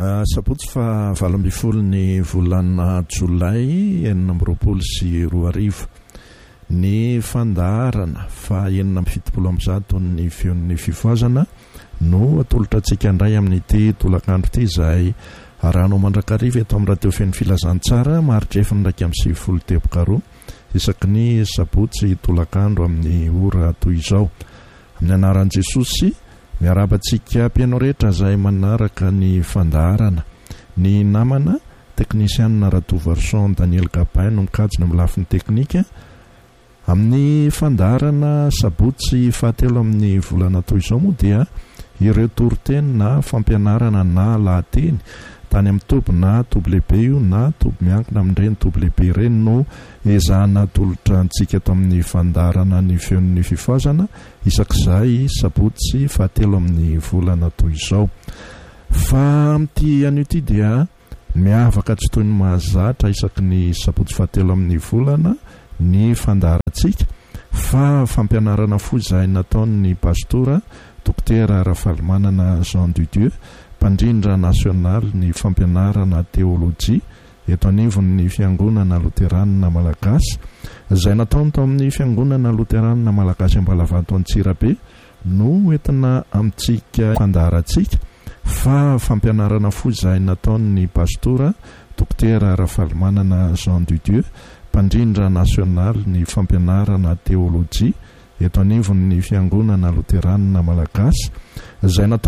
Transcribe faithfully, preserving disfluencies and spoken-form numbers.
Sabotsy fa valo amby folo ny volana Jolay enina amby roapolo sy roa arivo. Ny fandaharana fa enina amby fitopolo amby zato ny feon'ny fivoazana no atolotra antsika indray amin'ity tolakandro ity izay arahano mandrakariva eto amin'ny radio feno filazantsara maharitra efatra ndraiky amby sivifolo teboka roa isaky ny sabotsy tolakandro amin'ny ora toy izao. Amin'ny anaran'i Jesosy miarabantsika mpianao rehetra izay manaraka ny fandaharana. Ny namana teknisianina Ratovarson Daniel Gapin no mikajy amin'ny lafiny teknika amin'ny fandaharana sabotsy fahatelo amin'ny volana toy izao moa dia ireo toriteny na fampianarana na lahateny tany amin'ny toby na toby lehibe io na toby miankina amin'ireny toby lehibe ireny no ezahana tolotra antsika eto amin'ny fandaharana ny feon'ny fifoazana isak'izay sabotsy fahatelo amin'ny volana toy izao. Fa amin'ity anio ity dia miavaka tsy toy ny mahazatra isaky ny sabotsy fahatelo amin'ny volana ny fandaharantsika fa fampianarana fo izay nataon'ny pastora dokotera Rafalimanana Jean de Dieu mpandrindra nasionaly ny fampianarana teolojia eto anivon'ny fiangonana loteranina malagasy izay nataony tao amin'ny fiangonana loteranina malagasy Ambalavato Antsirabe no entina amintsika fandaharantsika fa fampianarana fo izay nataon'ny pastora dokotera Rafalimanana Jean de Dieu mpandrindra nasionaly ny fampianarana teolojia eto anivon'ny fiangonana loteranina malagasy izay nataony